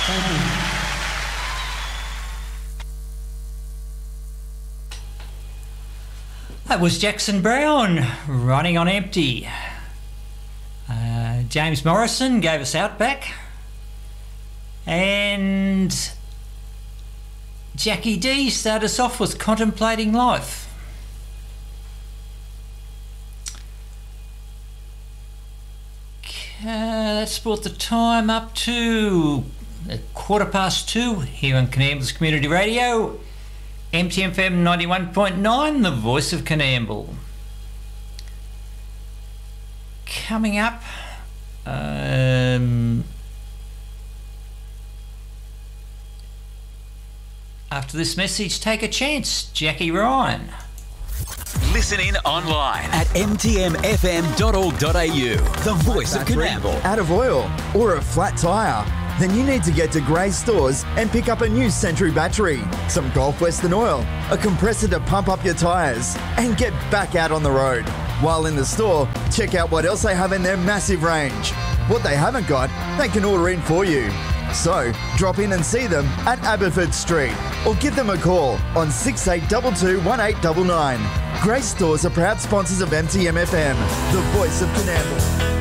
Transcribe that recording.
Thank you. That was Jackson Brown, Running on Empty. James Morrison gave us Outback. And Jackie D started us off with Contemplating Life. That's brought the time up to 2:15 here on Coonamble's Community Radio. MTFM 91.9, the voice of Coonamble. Coming up, after this message, take a chance, Jackie Ryan. Listen in online at mtmfm.org.au. The voice of Coonamble. Out of oil or a flat tyre? Then you need to get to Gray Stores and pick up a new Century battery, some Gulf Western oil, a compressor to pump up your tyres, and get back out on the road. While in the store, check out what else they have in their massive range. What they haven't got, they can order in for you. So, drop in and see them at Aberford Street or give them a call on 6822 1899. Grace Stores are proud sponsors of MTMFM, the voice of Coonamble.